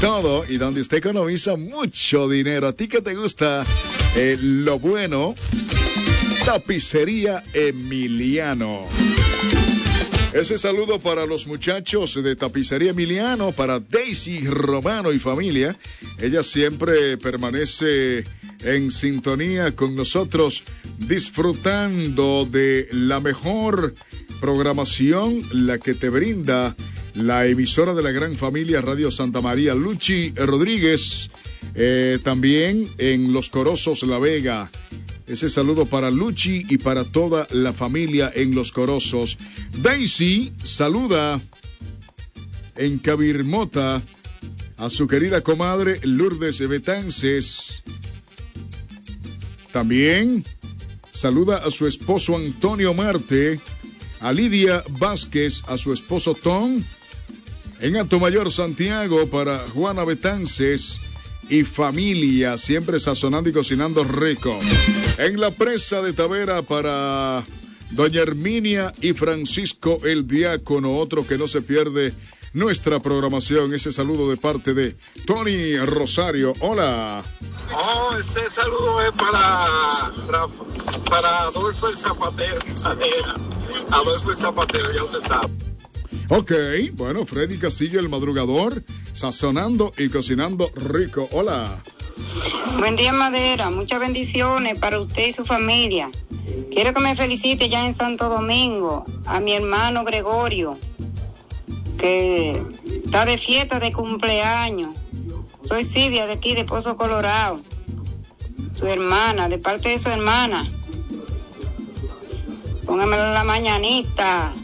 todo y donde usted economiza mucho dinero. A ti que te gusta lo bueno, Tapicería Emiliano. Ese saludo para los muchachos de Tapicería Emiliano, para Daisy Romano y familia. Ella siempre permanece en sintonía con nosotros, disfrutando de la mejor programación, la que te brinda la emisora de la gran familia Radio Santa María, Luchi Rodríguez, también en Los Corozos, La Vega. Ese saludo para Luchi y para toda la familia en Los Corozos. Daisy saluda en Cabirmota a su querida comadre Lourdes Betances. También saluda a su esposo Antonio Marte, a Lidia Vázquez, a su esposo Tom. En Atomayor, Santiago, para Juana Betances y familia, siempre sazonando y cocinando rico. En la Presa de Tavera, para doña Herminia y Francisco el Diácono, otro que no se pierde nuestra programación. Ese saludo de parte de Tony Rosario. Hola. Oh, ese saludo es para Adolfo el Zapatero. Adolfo el Zapatero, ya usted sabe. Ok, bueno, Freddy Castillo, el madrugador, sazonando y cocinando rico. Hola. Buen día, Madera. Muchas bendiciones para usted y su familia. Quiero que me felicite ya en Santo Domingo a mi hermano Gregorio, que está de fiesta de cumpleaños. Soy Silvia, de aquí, de Pozo Colorado. Su hermana, de parte de su hermana. Póngamelo en la mañanita.